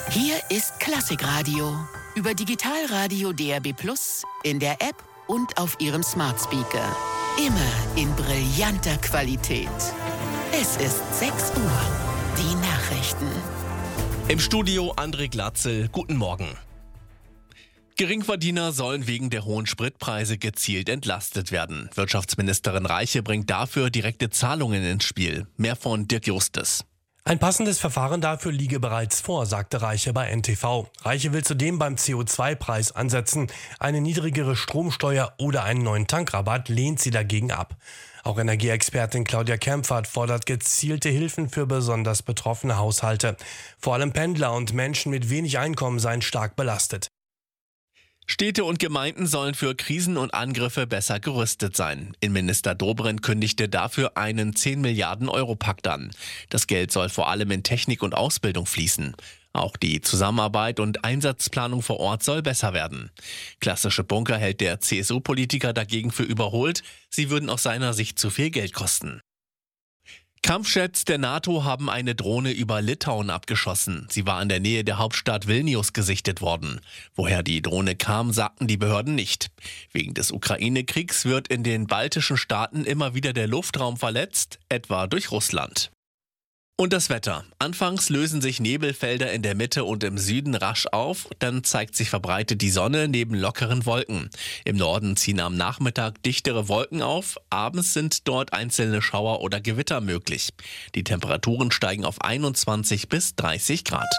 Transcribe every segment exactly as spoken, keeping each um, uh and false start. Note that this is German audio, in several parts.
Hier ist Klassikradio über Digitalradio D A B plus, in der App und auf Ihrem Smart Speaker. Immer in brillanter Qualität. Es ist sechs Uhr. Die Nachrichten. Im Studio André Glatzel. Guten Morgen. Geringverdiener sollen wegen der hohen Spritpreise gezielt entlastet werden. Wirtschaftsministerin Reiche bringt dafür direkte Zahlungen ins Spiel. Mehr von Dirk Justus. Ein passendes Verfahren dafür liege bereits vor, sagte Reiche bei N T V. Reiche will zudem beim C O zwei Preis ansetzen. Eine niedrigere Stromsteuer oder einen neuen Tankrabatt lehnt sie dagegen ab. Auch Energieexpertin Claudia Kempfert fordert gezielte Hilfen für besonders betroffene Haushalte. Vor allem Pendler und Menschen mit wenig Einkommen seien stark belastet. Städte und Gemeinden sollen für Krisen und Angriffe besser gerüstet sein. Innenminister Dobrindt kündigte dafür einen zehn Milliarden Euro Pakt an. Das Geld soll vor allem in Technik und Ausbildung fließen. Auch die Zusammenarbeit und Einsatzplanung vor Ort soll besser werden. Klassische Bunker hält der C S U-Politiker dagegen für überholt. Sie würden aus seiner Sicht zu viel Geld kosten. Kampfjets der NATO haben eine Drohne über Litauen abgeschossen. Sie war in der Nähe der Hauptstadt Vilnius gesichtet worden. Woher die Drohne kam, sagten die Behörden nicht. Wegen des Ukraine-Kriegs wird in den baltischen Staaten immer wieder der Luftraum verletzt, etwa durch Russland. Und das Wetter. Anfangs lösen sich Nebelfelder in der Mitte und im Süden rasch auf, dann zeigt sich verbreitet die Sonne neben lockeren Wolken. Im Norden ziehen am Nachmittag dichtere Wolken auf, abends sind dort einzelne Schauer oder Gewitter möglich. Die Temperaturen steigen auf einundzwanzig bis dreißig Grad.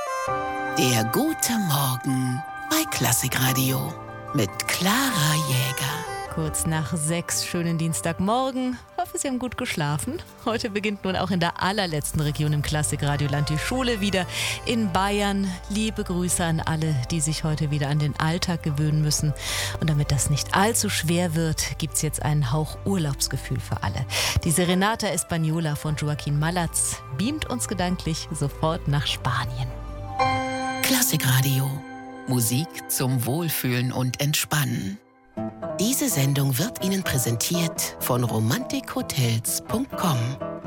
Der gute Morgen bei Klassikradio mit Clara Jäger. Kurz nach sechs, schönen Dienstagmorgen. Hoffe, Sie haben gut geschlafen. Heute beginnt nun auch in der allerletzten Region im Klassikradioland die Schule wieder in Bayern. Liebe Grüße an alle, die sich heute wieder an den Alltag gewöhnen müssen. Und damit das nicht allzu schwer wird, gibt es jetzt einen Hauch Urlaubsgefühl für alle. Die Serenata Española von Joaquin Malatz beamt uns gedanklich sofort nach Spanien. Klassikradio. Musik zum Wohlfühlen und Entspannen. Diese Sendung wird Ihnen präsentiert von romantik hotels punkt com.